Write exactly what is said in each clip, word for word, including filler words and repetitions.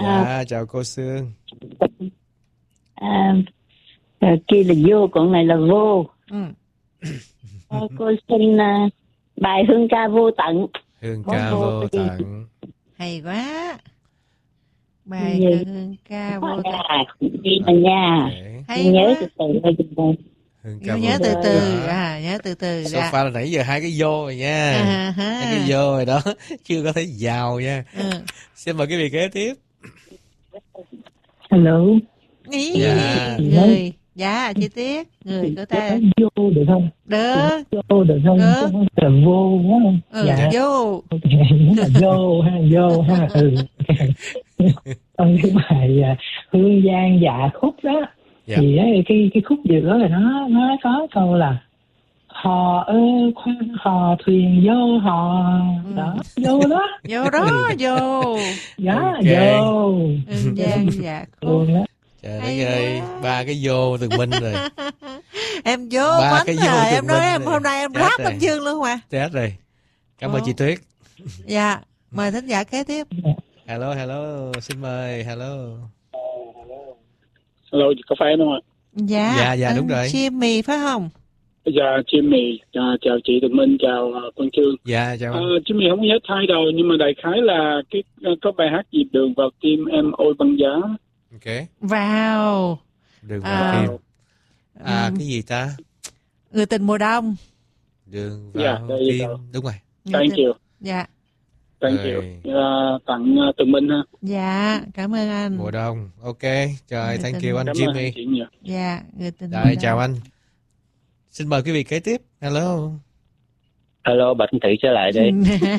À, Dạ, chào cô Sương. à, à, kia là vô, còn này là vô. Ừ. À, cô xin à, bài hương ca vô tận. Hương Có ca vô vô cái gì? tận. Hay quá. Bài Gì? ca hương ca vô tận. À, đi mà nha. Okay. Hay Nhớ quá. từ từ thôi. Hương ca Nhớ, vô nhớ từ tận. từ, Đó. à, nhớ từ từ. So Dạ. far là nãy giờ hai cái vô rồi nha. À, Hai ha. cái vô rồi đó. Chưa có thấy vào nha. Ừ. Xin mời quý vị kế tiếp. Hello. Ý, Dạ. người. Dạ, chi tiết. Người của ta. Vô được không? Được. Vô được không? Được. Không là vô quá không? Ừ, Dạ. vô. Ok, đúng là vô ha, vô ha. Ừ. Trong cái bài à, Hương Giang Dạ Khúc đó, Dạ. thì á, cái cái khúc giữa là nó nó có câu là hò ơ khoan hò thuyền vô hò đó, vô đó. Vô đó, vô. Đó, Ok. vô. Hương Giang dạ khúc. Luôn đó. Trời đất Hay ơi, quá. ba cái vô từ Minh rồi. Em vô Ba bánh cái rồi, vô từ em nói Minh em rồi. hôm nay em Chết ráp rồi. Thanh Dương luôn mà. Chết rồi. Cảm ơn Ồ. chị Tuyết. Dạ, mời thính giả kế tiếp. Hello, hello. Xin mời, hello. Hello, có phải đúng không ạ? Dạ, Dạ, dạ, anh đúng rồi. Jimmy phải không? Dạ, Jimmy, chào, chào chị Tường Minh, chào uh, Quang Trương. Dạ, chào anh. Uh, Jimmy không nhớ thay đâu, nhưng mà đại khái là cái có bài hát Dịp Đường Vào Tim Em Ôi Băng Giá. Ok. Vào. Đường vào À. tim. À, Ừ. cái gì ta? Người tình mùa đông. Đường Dạ, vào đây tim. đâu. Đúng rồi. Người Thank tình- you, Dạ, thank Rồi. you. Uh, tặng uh, Tường Minh ha. dạ, cảm ơn anh. Mùa đông. Ok. Trời, Người thank tình you anh Cảm ơn Jimmy. chị nhiều. Dạ, người tình mùa Rồi, đông. chào anh. Xin mời quý vị kế tiếp. Hello. Hello, Bạch Thị trở lại đi.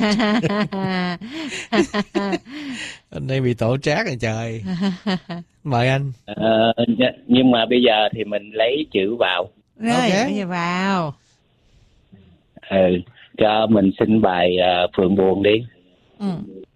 Anh đây bị tổ trác rồi trời. Mời anh. Ờ, nhưng mà bây giờ thì mình lấy chữ vào. Rồi, Ok. bây giờ vào. Ừ, cho mình xin bài uh, Phượng Buồn đi. Ừ.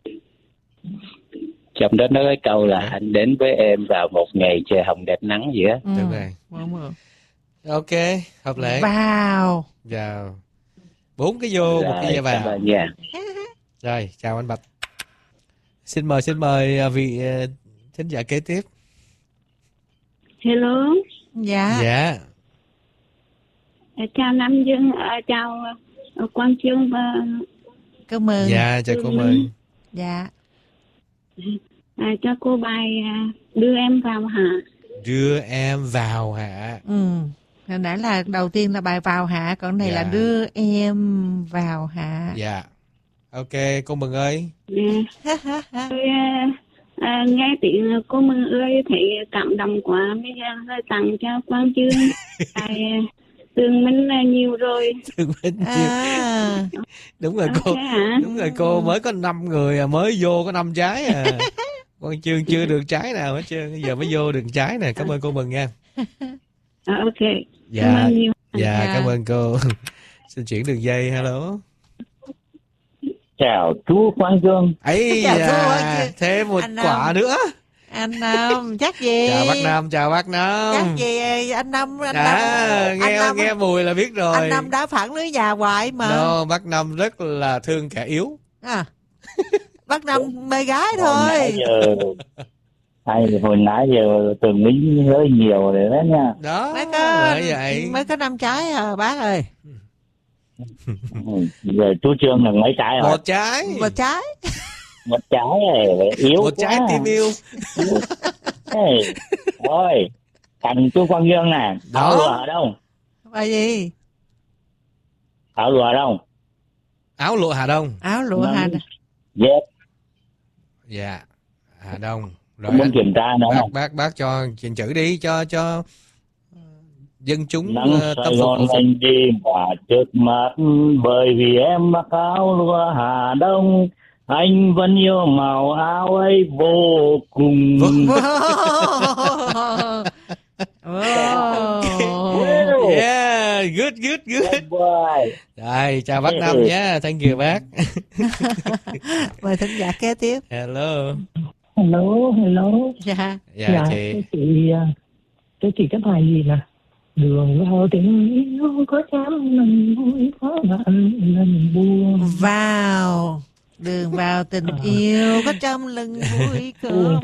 Trong đó nó có câu là anh đến với em vào một ngày trời hồng đẹp nắng gì á. Ừ. Đúng rồi. Đúng rồi. Ok, hợp lệ. Vào. Vào. Bốn cái vô, một cái Rồi, ra cảm vào. ơn nha. Rồi, chào anh Bạch. Xin mời, xin mời à, vị à, thính giả kế tiếp. Hello. Dạ. Dạ. À, chào Nam Dương, à, chào uh, Quang Trương và Cảm ơn. Dạ, chào cô mời. Dạ. à, cho cô bài à, đưa em vào hạ. Đưa em vào hả? Ừ. Hồi nãy là đầu tiên là bài vào hạ, còn này Dạ. là đưa em vào hạ. Dạ. Ok, cô Mừng ơi. À, tôi à, à, nghe tiếng cô Mừng ơi thấy cảm động quá, bây giờ hơi tặng cho Quang Trương. Bài à, Tường Minh là nhiều rồi. Thương Minh nhiều. À. Đúng rồi cô. Ok hả? Đúng rồi cô, mới có năm người à, mới vô có năm trái à. Con Trương chưa được trái nào hết trơn, bây giờ mới vô được trái nè. Cảm ơn cô Mừng nha. À, ok. Cảm Dạ. ơn nhiều. Dạ, Dạ. cảm ơn cô. Xin chuyển đường dây, hello. Chào chú Quang Trương. Ấy Chào cô da, ơi, thêm một anh quả Nam. nữa. Anh Năm, chắc gì? Chào bác Nam, chào bác Nam. Chắc gì anh Năm, anh À, Năm. nghe anh Năm, nghe mùi là biết rồi. Anh Năm đá phẳng lưới nhà hoài mà. No, bác Năm rất là thương kẻ yếu. À. Bác Năm mê gái Hồi nãy thôi. giờ, hay hồi nãy giờ Tường Minh hơi nhiều rồi đó nha. Đó, Mới có bởi vậy. mới có năm trái à bác ơi. Ừ, giờ chú Trương là mấy trái rồi? Một trái. Một trái. Một trái này, yếu Một trái quá. tim yêu. Ê, ôi, tặng chú Quang Dương nè. Đó. Áo lụa ở đâu? Bài gì? Áo lụa ở đâu? Áo lụa Hà Đông. Áo lụa Hà Đông. Yes. Dạ, Hà Đông. Rồi Muốn anh, kiểm tra nữa bác, không? bác bác cho trình chữ đi cho cho dân chúng Nắng uh, tâm Sài phục Gòn khẩu phục. anh đi và trước mắt, bởi vì em mặc áo lụa Hà Đông, anh vẫn yêu màu áo ấy vô cùng. Oh. Yeah, good, good, good. Boy. Rồi, chào bác Năm nhé. Thank you bác. Mời thính giả kế tiếp. Hello. Hello, hello. Dạ. Dạ, chị. cái chị à, cái chị cái bài gì nè, đường vào tình yêu có trăm lần vui có vạn lần buồn. Vào đường vào tình yêu có trăm lần vui cơ